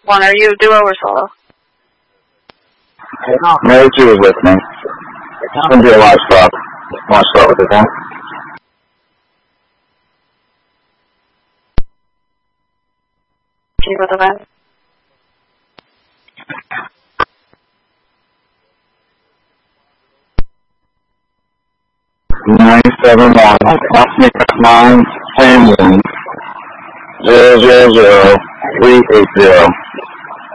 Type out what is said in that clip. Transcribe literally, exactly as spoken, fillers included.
One, are you duo or solo? Mary Sue is with me. It's going to be a live swap. Want to start with the phone? Can you go to that? nine seven one, nine ten one, zero zero zero, three eight zero.